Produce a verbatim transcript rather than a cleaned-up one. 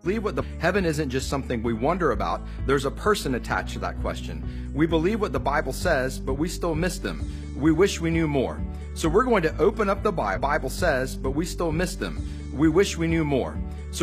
believe what the heaven isn't just something we wonder about. There's a person attached to that question. We believe what the Bible says, but we still miss them. We wish we knew more. So we're going to open up the Bible. Bible says, but we still miss them. We wish we knew more.